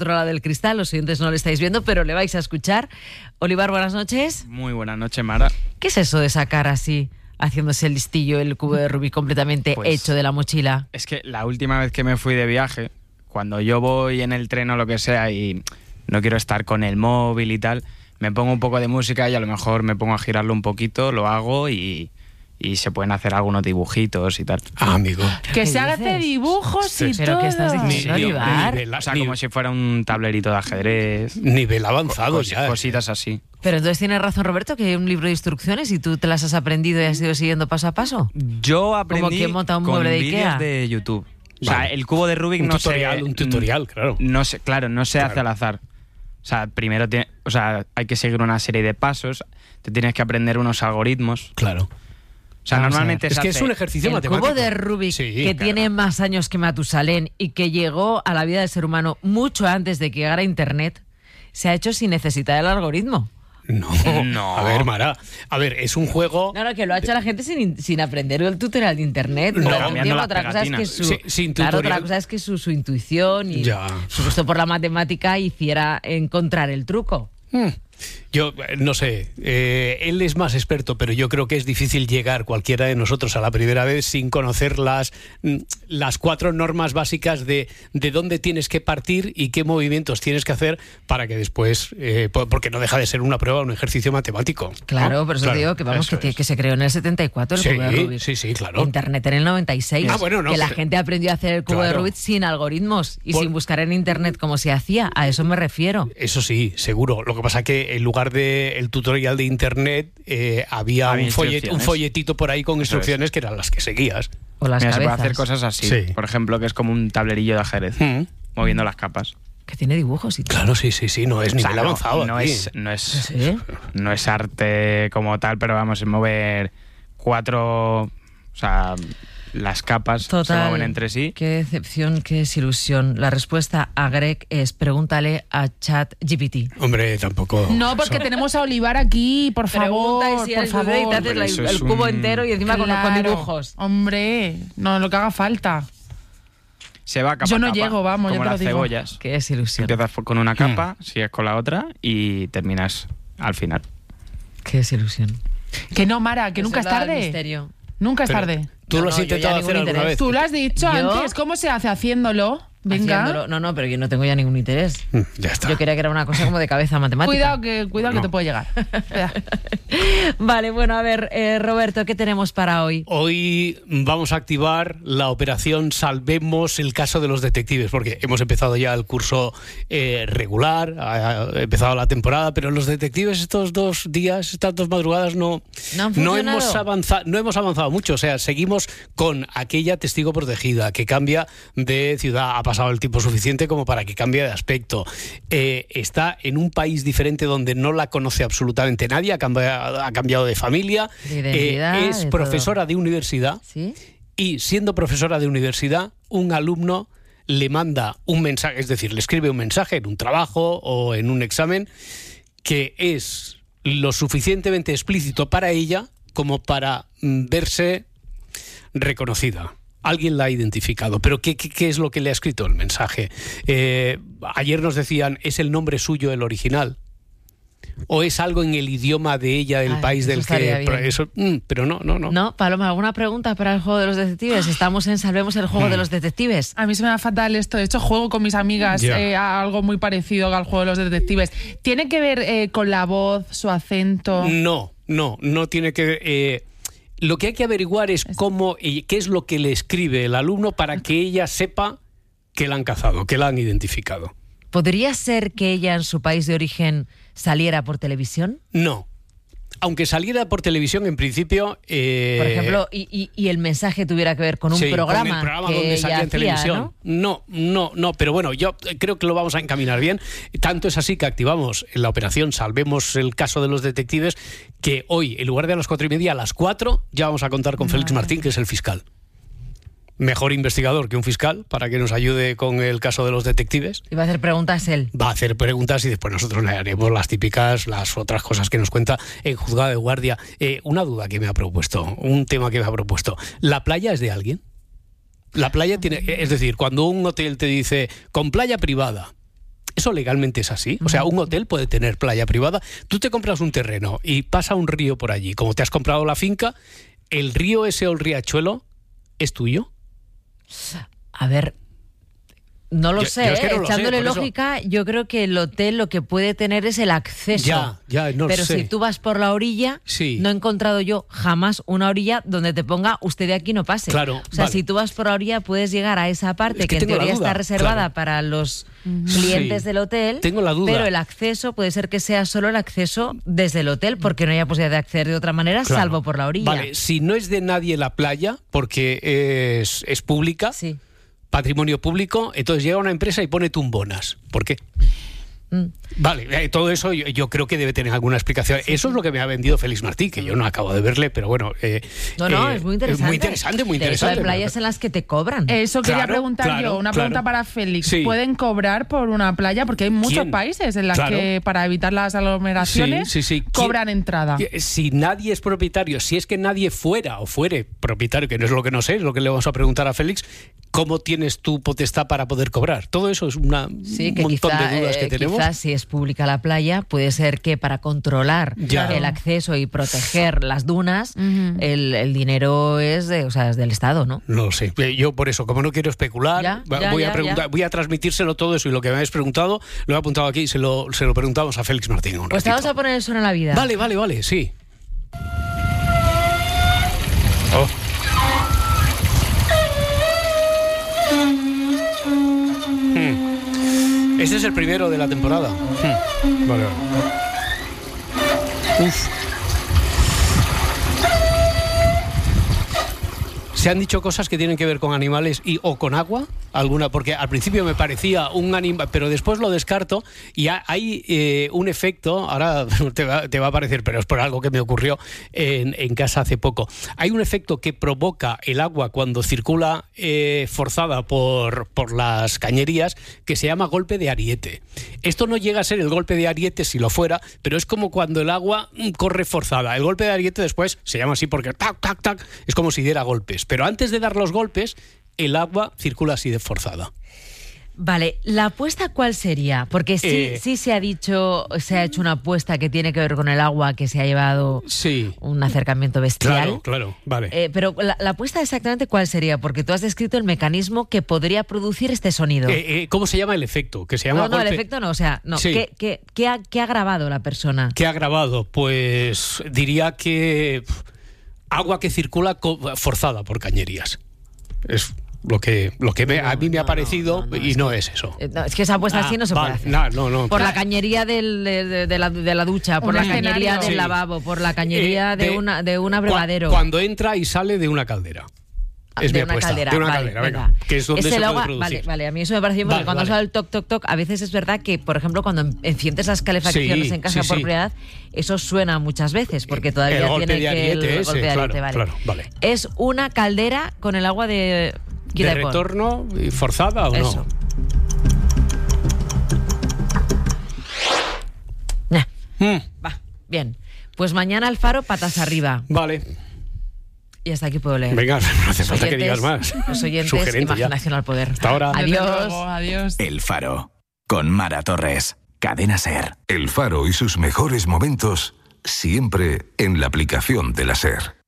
otro lado del cristal, los oyentes no le estáis viendo, pero le vais a escuchar. Olivar, buenas noches. Muy buenas noches, Mara. ¿Qué es eso de sacar así, haciéndose el listillo, el cubo de Rubik completamente hecho de la mochila? Es que la última vez que me fui de viaje, cuando yo voy en el tren o lo que sea y no quiero estar con el móvil y tal, me pongo un poco de música y a lo mejor me pongo a girarlo un poquito, lo hago y se pueden hacer algunos dibujitos y tal. Ah, amigo. Que se hace dibujos y ¿Pero todo. qué estás diciendo, Olivar? O sea, como si fuera un tablerito de ajedrez. Nivel avanzado ya. Cositas así. Pero entonces tiene razón Roberto, que hay un libro de instrucciones y tú te las has aprendido y has ido siguiendo paso a paso. Yo aprendí Como quien monta un con mueble de vídeos Ikea. de YouTube. O Vale. sea, el cubo de Rubik Un tutorial, claro. No se hace al azar. O sea, primero hay que seguir una serie de pasos, te tienes que aprender unos algoritmos. Claro. O sea, Vamos normalmente Es se que hace es un ejercicio El matemático. cubo de Rubik, Sí, que claro. tiene más años que Matusalén y que llegó a la vida del ser humano mucho antes de que llegara Internet, se ha hecho sin necesitar el algoritmo. No. A ver, Mara. A ver, es un juego... No, que lo ha hecho la gente sin aprender el tutorial de Internet. No, cambiando las otra cosa es que pegatinas. Sin claro, tutorial. otra cosa es que su intuición y Ya. su gusto por la matemática hiciera encontrar el truco. Yo no sé, él es más experto, pero yo creo que es difícil llegar cualquiera de nosotros a la primera vez sin conocer las 4 normas básicas de dónde tienes que partir y qué movimientos tienes que hacer para que después, porque no deja de ser una prueba, un ejercicio matemático. Claro, ¿no? por eso Claro, te digo que vamos, eso es. que se creó en el 74 el Sí, cubo de Rubik. sí, claro. Internet en el 96. Ah, bueno, no, que la pero- gente aprendió a hacer el cubo de Claro. Rubik sin algoritmos y Por- sin buscar en Internet cómo se hacía. A eso me refiero. Eso sí, seguro. Lo que pasa que en lugar del tutorial de Internet había un instrucciones. folletito por ahí con Eso instrucciones que eran las que seguías. O las Mira, se puede cabezas. hacer cosas así. Sí. Por ejemplo, que es como un tablerillo de ajedrez, moviendo las capas. Que tiene dibujos y todo. Claro, sí, no es O sea, nivel avanzado. no aquí. ¿Sí? no es arte como tal, pero vamos, es mover 4, o sea, las capas se mueven entre sí. Qué decepción, qué desilusión. La respuesta a Greg es pregúntale a ChatGPT. Hombre, tampoco. No, porque tenemos a Olivar aquí, por favor. Pregunta y si por eres bebé y te favor. haces Pero eso el es cubo un- entero y encima con Claro. dibujos. Hombre, no, lo que haga falta. Se va capa Yo no a capa, llego, vamos, como yo te lo las digo. cebollas. Qué desilusión. Empiezas con una capa, sigues con la otra y terminas al final. Qué desilusión. Que no, Mara, que Eso nunca es da el tarde. misterio. Nunca es Pero, tarde. ¿Tú No, lo has no, yo ya intentado ningún hacer alguna interés. vez? Tú lo has dicho ¿Yo? antes. ¿Cómo se hace? Haciéndolo. Venga. Haciéndolo. No, pero yo no tengo ya ningún interés. Ya está. Yo creía que era una cosa como de cabeza matemática. Cuidado que No. te puede llegar. Espera. Vale, bueno, a ver, Roberto, ¿qué tenemos para hoy? Hoy vamos a activar la operación Salvemos el caso de los detectives, porque hemos empezado ya el curso regular, ha empezado la temporada, pero los detectives estos 2 días, estas 2 madrugadas No han funcionado. no hemos avanzado mucho. O sea, seguimos con aquella testigo protegida que cambia de ciudad. Ha pasado el tiempo suficiente como para que cambie de aspecto. Está en un país diferente donde no la conoce absolutamente nadie, ha cambiado de familia, De identidad, es de profesora de universidad. ¿Sí? Y siendo profesora de universidad, un alumno le manda un mensaje, es decir, le escribe un mensaje en un trabajo o en un examen que es lo suficientemente explícito para ella como para verse reconocida. Alguien la ha identificado, pero ¿qué es lo que le ha escrito el mensaje? Ayer nos decían, ¿es el nombre suyo el original? ¿O es algo en el idioma de ella, del Ay, país eso del estaría que...? bien. Eso, pero no. No, Paloma, ¿alguna pregunta para el juego de los detectives? Estamos en Salvemos el juego de los detectives. A mí se me da fatal esto. De hecho, juego con mis amigas Ya. a algo muy parecido al juego de los detectives. ¿Tiene que ver con la voz, su acento? No tiene que ver. Lo que hay que averiguar es cómo y qué es lo que le escribe el alumno para que ella sepa que la han cazado, que la han identificado. ¿Podría ser que ella en su país de origen saliera por televisión? No. Aunque saliera por televisión, en principio... Por ejemplo, y el mensaje tuviera que ver con un sí, programa, con el programa que donde ella salía en hacía, televisión. No, pero bueno, yo creo que lo vamos a encaminar bien. Tanto es así que activamos la operación Salvemos el caso de los detectives, que hoy, en lugar de a las 4:30, a las 4, ya vamos a contar con Félix Martín, que es el fiscal. Mejor investigador que un fiscal para que nos ayude con el caso de los detectives. Y va a hacer preguntas él. Va a hacer preguntas y después nosotros le haremos las típicas, las otras cosas que nos cuenta en juzgado de guardia. Una duda que me ha propuesto, un tema que me ha propuesto. ¿La playa es de alguien? La playa tiene, es decir, cuando un hotel te dice con playa privada, ¿Eso legalmente es así? O sea, un hotel puede tener playa privada. Tú te compras un terreno y pasa un río por allí. Como te has comprado la finca, ¿el río ese o el riachuelo es tuyo? A ver, no lo sé, yo es que no lo sé, echándole por eso. lógica, yo creo que el hotel lo que puede tener es el acceso. Ya, no Pero sé. si tú vas por la orilla, Sí. no he encontrado yo jamás una orilla donde te ponga usted de aquí no pase. Claro, o sea, vale. si tú vas por la orilla, puedes llegar a esa parte Es que que en tengo la teoría duda, está reservada claro. para los clientes Sí. del hotel. Tengo la duda. Pero el acceso puede ser que sea solo el acceso desde el hotel, porque no haya posibilidad de acceder de otra manera, Claro. salvo por la orilla. Vale, si no es de nadie la playa, porque es pública, Sí. patrimonio público, entonces llega una empresa y pone tumbonas. ¿Por qué? Vale, todo eso yo creo que debe tener alguna explicación. Eso es lo que me ha vendido Félix Martí, que yo no acabo de verle, pero bueno. No, es muy interesante. Muy interesante, muy De hecho, interesante. hay playas en las que te cobran. Eso quería Claro, preguntar claro, yo. Una claro. pregunta para Félix. Sí. ¿Pueden cobrar por una playa? Porque hay muchos ¿Quién? países en los Claro. que para evitar las aglomeraciones Sí. cobran entrada. Si nadie es propietario, si es que nadie fuera o fuere propietario, que no es lo que no sé, es lo que le vamos a preguntar a Félix, ¿cómo tienes tu potestad para poder cobrar? Todo eso es un Sí, que montón de dudas que tenemos. quizás si es pública la playa, puede ser que para controlar Ya. el acceso y proteger las dunas, el dinero es, es del Estado, ¿no? No lo sé. Yo por eso, como no quiero especular, Ya. voy a transmitírselo todo eso y lo que me habéis preguntado, lo he apuntado aquí y se lo preguntamos a Félix Martín un Pues te ratito. vamos a poner el Suena la Vida. Vale, sí. Oh. Este es el primero de la temporada. Vale. Uf. ¿Se han dicho cosas que tienen que ver con animales o con agua? ¿Alguna? Porque al principio me parecía un animal, pero después lo descarto y hay un efecto, ahora te va a parecer, pero es por algo que me ocurrió en casa hace poco. Hay un efecto que provoca el agua cuando circula forzada por las cañerías que se llama golpe de ariete. Esto no llega a ser el golpe de ariete si lo fuera, pero es como cuando el agua corre forzada. El golpe de ariete después se llama así porque tac, tac, tac, es como si diera golpes. Pero antes de dar los golpes, el agua circula así de forzada. Vale, ¿la apuesta cuál sería? Porque sí se ha hecho una apuesta que tiene que ver con el agua, que se ha llevado un acercamiento bestial. Claro, vale. Pero la apuesta exactamente cuál sería, porque tú has descrito el mecanismo que podría producir este sonido. ¿Cómo se llama el efecto? Que se llama No, el efecto no, Sí. ¿Qué ha grabado la persona? ¿Qué ha grabado? Pues diría que agua que circula forzada por cañerías. Es lo que a mí me ha parecido y no es eso. No, es que esa apuesta así no se puede hacer. No. Por la cañería de la ducha, por la cañería del lavabo, por la cañería de un abrevadero. Cuando entra y sale de una caldera. Es de mi una apuesta. caldera, De una vale, caldera, venga. venga. Que es donde Es se el puede agua, producir. vale, a mí eso me parece bien porque cuando suena el toc, toc, toc, a veces es verdad que, por ejemplo, cuando enciendes las calefacciones en casa por propiedad, eso suena muchas veces porque todavía el golpe tiene de que ariete el golpe de ariete, vale. claro, vale. Es una caldera con el agua de retorno forzada o eso. no. Va, bien. Pues mañana al Faro, patas arriba. Vale. Y hasta aquí puedo leer. Venga, no hace falta que digas más. Los oyentes, Sugerente imaginación al poder. Hasta ahora. Adiós. Adiós. El Faro, con Mara Torres. Cadena SER. El Faro y sus mejores momentos siempre en la aplicación de la SER.